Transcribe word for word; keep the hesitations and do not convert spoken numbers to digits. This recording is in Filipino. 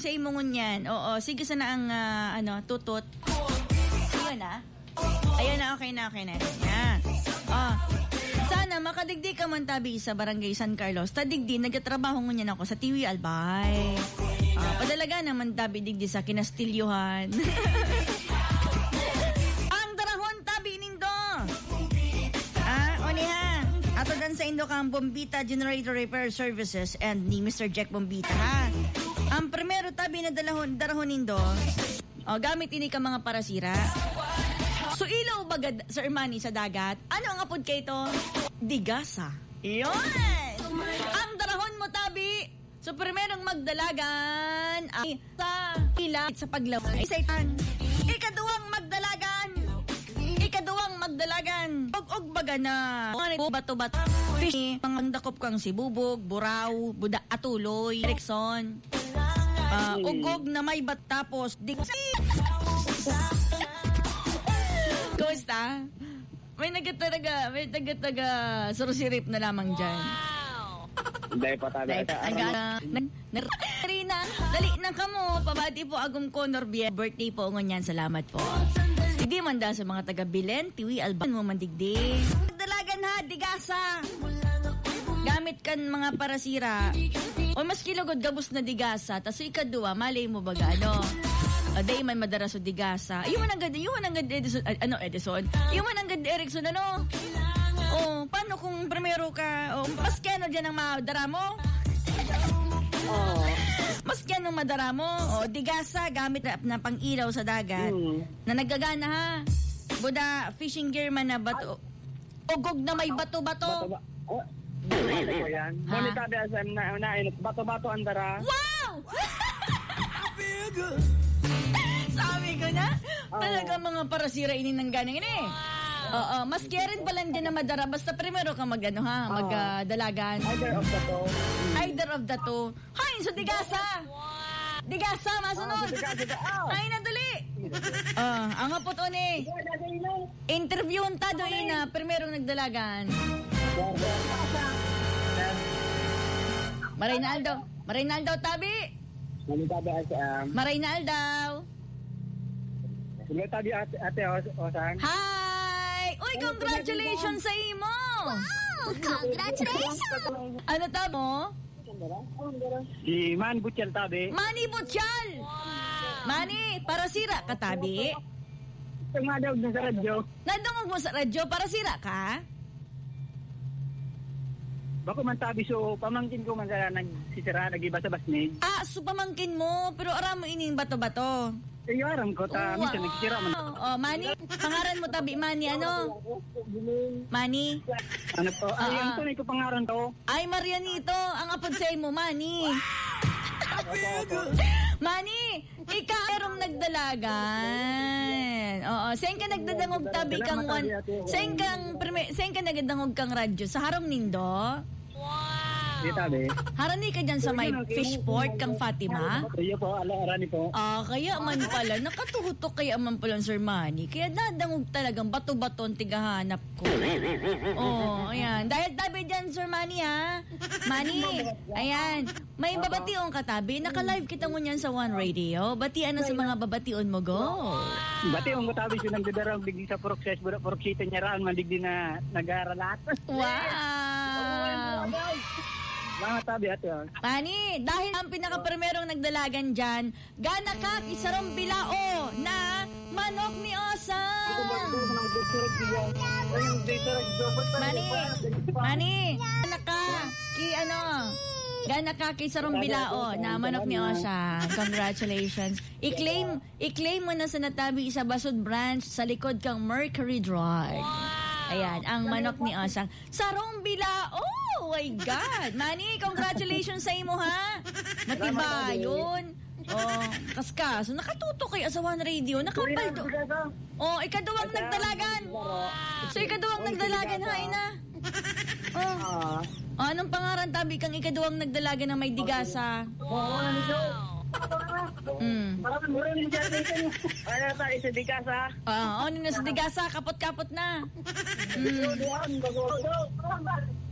sa imongon yan. Oo, sige sana ang uh, ano, tutot. Ayan na. Ayan na, okay na, okay na. Yan. Oh. Sana makadigdi ka man tabi sa Barangay San Carlos. Tadigdi, nagtatrabaho ngunyan ako sa T V Albay. Uh, padalaga naman tabi digdi sa Kinastilyohan. Ang darahon tabi nindo. Ah, oniha. Ato dan sa Indo kang Bombita Generator Repair Services and ni Mister Jack Bombita, ha. Ang primero tabi na dalahon, darahon nindo. Oh, gamit ini ka mga parasira. So, ilaw bagad, Sir Manny, sa dagat? Ano ang apod kayo ito? Digasa. Iyon! Ang darahon mo, tabi! So, primerong magdalagan ay sa ilat sa paglaway. Satan. Ikaduwang magdalagan. Ikaduwang magdalagan. Og-og baga na. Bato-bato. Fish. Pangandakop kang si Bubog, Buraw, Buda, Atuloy, Erickson. Uh, ugog na may bat tapos. Digasa. Kumusta? May nagataga, may taga-taga surusirip na lamang dyan. Wow! Dahil pa tayo. Narina, dali na kamo. Pabati po agum ko, Norbia. Birthday po ngunyan. Salamat po. Hindi man da sa mga taga-Bilen, Tiwi, Alban mo mandigdi. Dalagan ha, digasa. Gamit kan mga parasira. O mas kilagod gabos na digasa. Taso ikaduwa, malay mo baga, ano? Uh, day man madaraso digasa. Yung man ang ganda, yung man ang ganda Edison, uh, ano Edison? Yung man ang ganda Erickson, ano? Oh, paano kung primero ka? Oh, mas kano diyan ang madara mo? Oh. Mas kano madara mo? Oh, digasa gamit na pang-ilaw sa dagat. Mm. Na naggagana ha. Buda fishing gear man na bato. Ugog na may bato-bato. Oh. Bato yan. Monita ba sa na na bato-bato andara? Wow! Sabi ko na, oh. Talaga mga parasira ini ng ganang ini. Oo, wow. Mas kaya rin pala din na madara. Basta primero ka mag-ano ha, oh. Mag-dalagan. Uh, Either of the two. Either of the two. Hay, so digasa. Wow. Digasa, masunod. Oh, digasa, oh. Hay, nadali. Ah, ang apot o ni. Interview ang tado ina, primerong nagdalagan. Marinaldo. Marinaldo, tabi. Marinaldo. Sige tabi ate, ate Osan. Hi! Uy, congratulations sa imo! Wow! Congratulations! Ano tabo? Si Man Butchal tabi. Manny Butchal! Wow! Manny, parasira ka tabi? Tumadawag na sa radyo. Nadungog mo sa radyo, parasira ka? Bako man tabi so pamangkin ko man sa nagsisira, nag-iba sa basnig. Ah, so pamangkin mo, pero aram mo ining bato-bato. Iyo aram ko ta, minsan nagsisira man. Oh, Manny, pangaran mo tabi, Manny, ano? Manny? Ano to? Ay, uh, ang tunay ko pangaran to. Ay, Marianito, ang apod sa mo, Manny. Manny, ikaw erong nagdalagan. Oo, saan ka nagdadangog tabi kang one? Saan kang saan ka nagdadangog kang radyo? Sa harong nindo? Wow! Tabi. Harani ka dyan sa may fishport kang Fatima? Iyo po, ala arani po. Ah, kaya man pala, nakatuhutok kaya man pala Sir Manny. Kaya dadangog talagang bato-bato ang tigahanap ko. Oh, ayan. Dahil tabi dyan, Sir Manny, ha? Manny, ayan. May babationg katabi. Naka-live kita mo niyan sa One Radio. Batian na sa mga babation mo, go. Bationg katabi siya nagdadarang digdi sa Process, budak Proxita niya raan, mandigdi na nag-aaralat. Wow! Mga tabi ate oh. Manny, dahil ang pinaka-primerong nagdalagan dyan, gana ka isarong bilao na manok ni Osang. Manny, Manny, gana ka ki ano, gana ka ki sarong bilao na manok ni Osang. Congratulations. I-claim, i-claim mo na sa natabi sa Basud Branch sa likod kang Mercury Drive. Ayan, ang manok ni Osang. Sarong bilao! Oh my God! Manny, congratulations sa imo, ha? Matiba yun. Oh, kaskas. So, nakatuto kayo sa One Radio. Nakapal do. Oh, ikaduwang nagdalagan. So, ikaduwang nagdalagan, ha, ina? Oh. Oh, anong pangaran tabi kang ikaduwang nagdalagan na may digasa? Wow! Mm. Parang mura rin dyan dito. Ano tayo sa digasa? Ah, oh, nina sa digasa, kapot-kapot na. Mm.